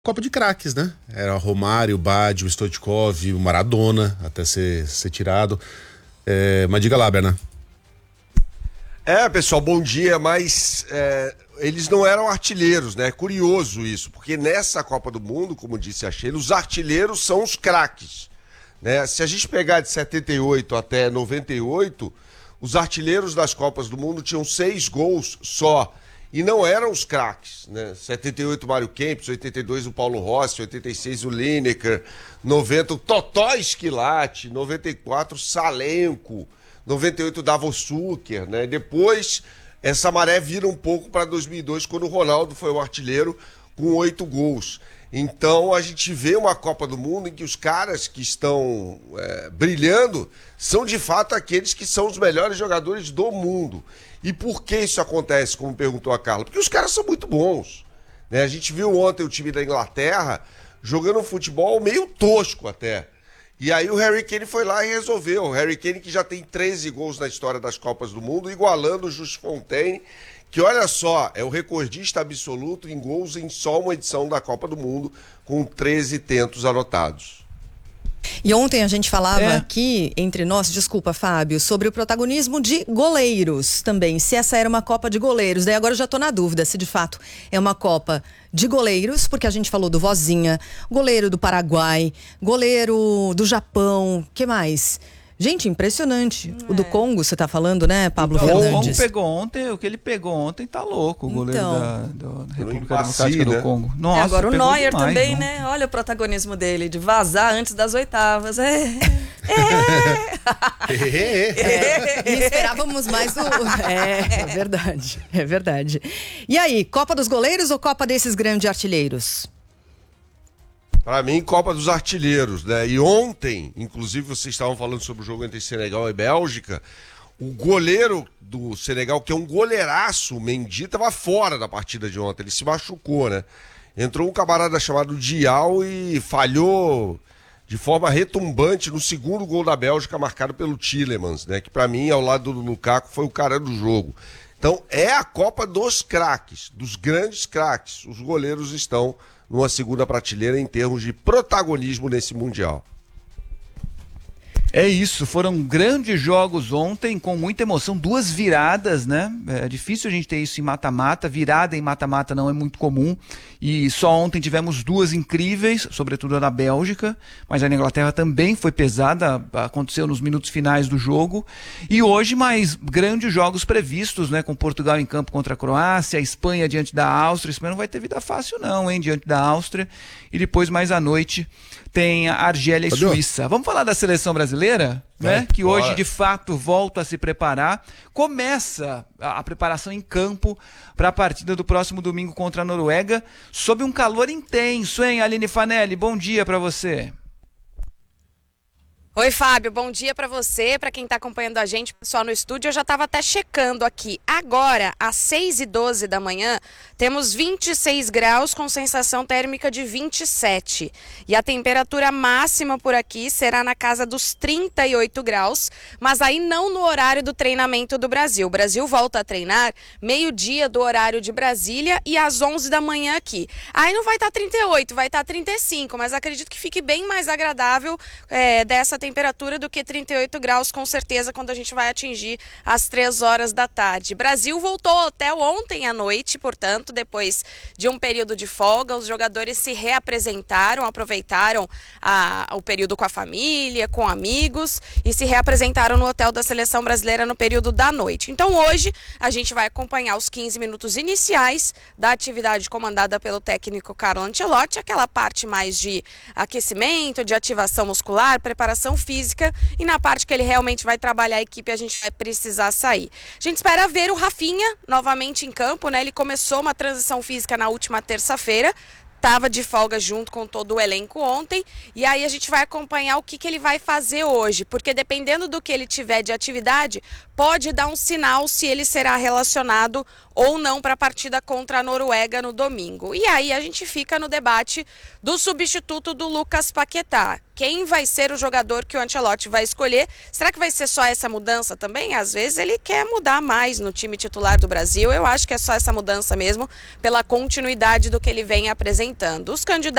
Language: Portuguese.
Copa de craques, né? Era Romário, Baggio, Stoichkov, o Maradona, até ser tirado. Mas diga lá, Berna. Pessoal, bom dia, mas eles não eram artilheiros, né? É curioso isso, porque nessa Copa do Mundo, como disse a Sheila, os artilheiros são os craques, né? Se a gente pegar de 78 até 98, os artilheiros das Copas do Mundo tinham 6 gols só. E não eram os craques, né? 78 o Mário Kempis, 82 o Paulo Rossi, 86 o Lineker, 90 o Totó Schillaci, 94 o Salenko, 98 o Davor Suker, né? Depois essa maré vira um pouco para 2002, quando o Ronaldo foi o artilheiro com 8 gols. Então a gente vê uma Copa do Mundo em que os caras que estão brilhando são de fato aqueles que são os melhores jogadores do mundo. E por que isso acontece, como perguntou a Carla? Porque os caras são muito bons, né? A gente viu ontem o time da Inglaterra jogando um futebol meio tosco até. E aí o Harry Kane foi lá e resolveu. O Harry Kane que já tem 13 gols na história das Copas do Mundo, igualando o Just Fontaine, que olha só, é o recordista absoluto em gols em só uma edição da Copa do Mundo, com 13 tentos anotados. E ontem a gente falava aqui, entre nós, desculpa, Fábio, sobre o protagonismo de goleiros também, se essa era uma Copa de goleiros. Daí agora eu já tô na dúvida se de fato é uma Copa de goleiros, porque a gente falou do Vozinha, goleiro do Paraguai, goleiro do Japão, que mais? Gente, impressionante. O do Congo, você tá falando, né, Pablo Fernandes? O que ele pegou ontem tá louco, o goleiro da República Democrática do Congo. Nossa, agora o Neuer demais, também, né? Olha o protagonismo dele, de vazar antes das oitavas. E esperávamos mais do... É verdade. E aí, Copa dos goleiros ou Copa desses grandes artilheiros? Para mim, Copa dos Artilheiros, né? E ontem, inclusive, vocês estavam falando sobre o jogo entre Senegal e Bélgica, o goleiro do Senegal, que é um goleiraço, o Mendy, estava fora da partida de ontem, ele se machucou, né? Entrou um camarada chamado Dial e falhou de forma retumbante no segundo gol da Bélgica, marcado pelo Tielemans, né? Que para mim, ao lado do Lukaku, foi o cara do jogo. Então, é a Copa dos craques, dos grandes craques. Os goleiros estão numa segunda prateleira em termos de protagonismo nesse Mundial. É isso, foram grandes jogos ontem, com muita emoção, 2 viradas, né? É difícil a gente ter isso em mata-mata, virada em mata-mata não é muito comum, e só ontem tivemos 2 incríveis, sobretudo a da Bélgica, mas a da Inglaterra também foi pesada, aconteceu nos minutos finais do jogo, e hoje mais grandes jogos previstos, né? Com Portugal em campo contra a Croácia, a Espanha diante da Áustria. Espanha não vai ter vida fácil não, hein? Diante da Áustria, e depois mais à noite tem a Argélia e Suíça. Vamos falar da seleção brasileira, né? Que hoje, de fato, volta a se preparar. Começa a preparação em campo para a partida do próximo domingo contra a Noruega, sob um calor intenso, hein, Aline Fanelli? Bom dia para você. Oi, Fábio, bom dia para você, para quem está acompanhando a gente, pessoal no estúdio. Eu já estava até checando aqui. Agora, às 6h12 da manhã, temos 26 graus com sensação térmica de 27. E a temperatura máxima por aqui será na casa dos 38 graus, mas aí não no horário do treinamento do Brasil. O Brasil volta a treinar meio-dia do horário de Brasília e às 11 da manhã aqui. Aí não vai estar 38, vai estar 35, mas acredito que fique bem mais agradável dessa temperatura do que 38 graus, com certeza, quando a gente vai atingir as 3 horas da tarde. Brasil voltou ao hotel ontem à noite, portanto, depois de um período de folga, os jogadores se reapresentaram, aproveitaram o período com a família, com amigos, e se reapresentaram no hotel da seleção brasileira no período da noite. Então hoje a gente vai acompanhar os 15 minutos iniciais da atividade comandada pelo técnico Carlo Ancelotti, aquela parte mais de aquecimento, de ativação muscular, preparação física, e na parte que ele realmente vai trabalhar a equipe a gente vai precisar sair. A gente espera ver o Rafinha novamente em campo, né? Ele começou uma transição física na última terça-feira, estava de folga junto com todo o elenco ontem, e aí a gente vai acompanhar o que ele vai fazer hoje, porque dependendo do que ele tiver de atividade, pode dar um sinal se ele será relacionado ou não para a partida contra a Noruega no domingo. E aí a gente fica no debate do substituto do Lucas Paquetá. quem vai ser o jogador que o Ancelotti vai escolher. Será que vai ser só essa mudança também? Às vezes ele quer mudar mais no time titular do Brasil. Eu acho que é só essa mudança mesmo, pela continuidade do que ele vem apresentando. Os candidatos